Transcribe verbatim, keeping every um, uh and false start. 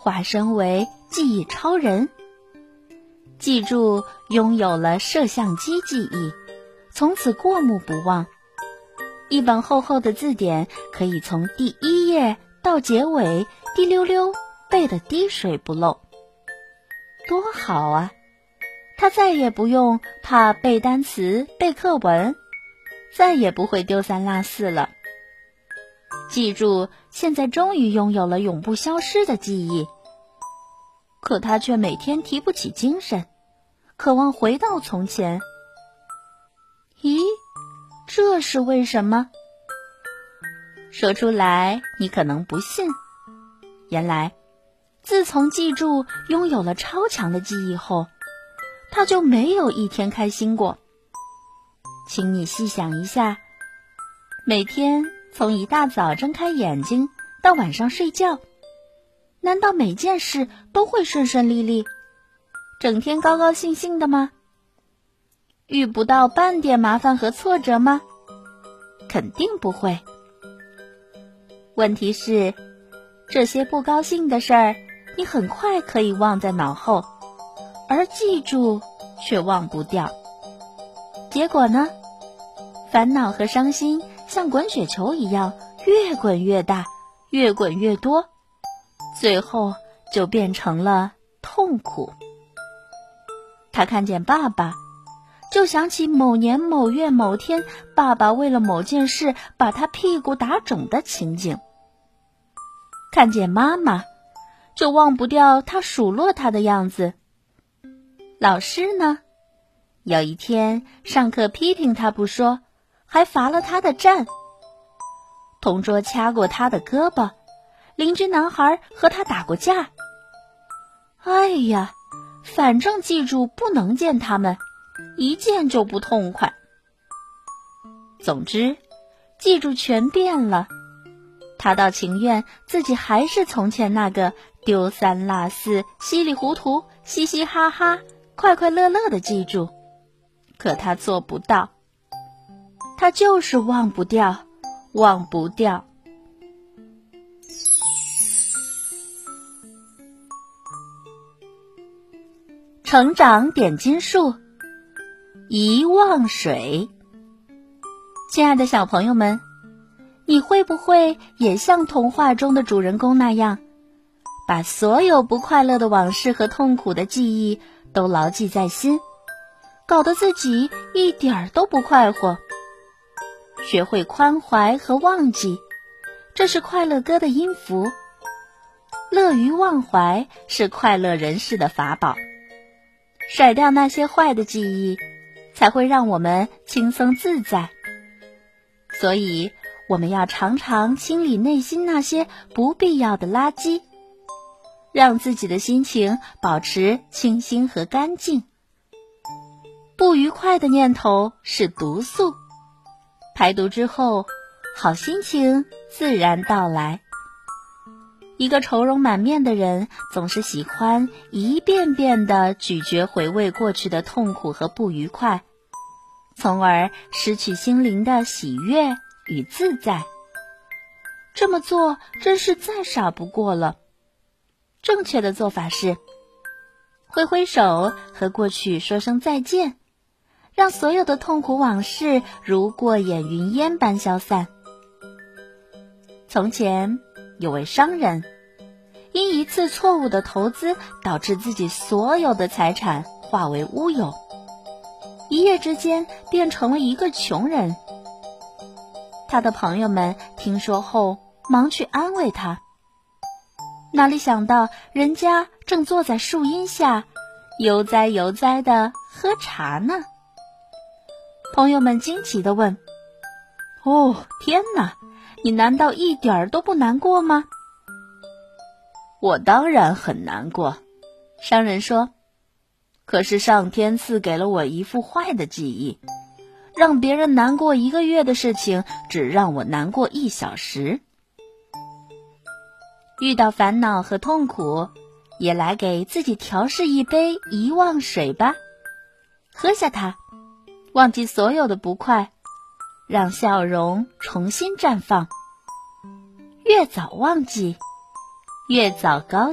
化身为记忆超人。记住拥有了摄像机记忆，从此过目不忘。一本厚厚的字典可以从第一页到结尾滴溜溜背得滴水不漏，多好啊！他再也不用怕背单词背课文，再也不会丢三落四了。记住，现在终于拥有了永不消失的记忆，可他却每天提不起精神，渴望回到从前。咦，这是为什么？说出来你可能不信，原来自从记住拥有了超强的记忆后，他就没有一天开心过。请你细想一下，每天从一大早睁开眼睛到晚上睡觉，难道每件事都会顺顺利利，整天高高兴兴的吗？遇不到半点麻烦和挫折吗？肯定不会。问题是，这些不高兴的事儿，你很快可以忘在脑后，而记住却忘不掉。结果呢？烦恼和伤心像滚雪球一样，越滚越大，越滚越多，最后就变成了痛苦。他看见爸爸，就想起某年某月某天，爸爸为了某件事把他屁股打肿的情景。看见妈妈，就忘不掉他数落他的样子。老师呢？有一天上课批评他不说，还罚了他的站。同桌掐过他的胳膊，邻居男孩和他打过架。哎呀，反正记住不能见他们，一见就不痛快。总之，记住全变了。他倒情愿自己还是从前那个丢三落四、稀里糊涂、嘻嘻哈哈、快快乐乐的记住，可他做不到。他就是忘不掉，忘不掉。成长点金术，遗忘水。亲爱的小朋友们，你会不会也像童话中的主人公那样，把所有不快乐的往事和痛苦的记忆都牢记在心，搞得自己一点儿都不快活？学会宽怀和忘记，这是快乐歌的音符。乐于忘怀是快乐人士的法宝。甩掉那些坏的记忆，才会让我们轻松自在。所以我们要常常清理内心那些不必要的垃圾，让自己的心情保持清新和干净。不愉快的念头是毒素，排毒之后，好心情自然到来。一个愁容满面的人，总是喜欢一遍遍地咀嚼回味过去的痛苦和不愉快，从而失去心灵的喜悦与自在。这么做真是再傻不过了。正确的做法是挥挥手和过去说声再见，让所有的痛苦往事如过眼云烟般消散。从前有位商人，因一次错误的投资，导致自己所有的财产化为乌有，一夜之间变成了一个穷人。他的朋友们听说后，忙去安慰他，哪里想到人家正坐在树荫下，悠哉悠哉地喝茶呢。朋友们惊奇地问：哦，天哪，你难道一点儿都不难过吗？我当然很难过，商人说，可是上天赐给了我一副坏的记忆，让别人难过一个月的事情，只让我难过一小时。遇到烦恼和痛苦，也来给自己调试一杯遗忘水吧，喝下它，忘记所有的不快，让笑容重新绽放。越早忘记，越早高兴。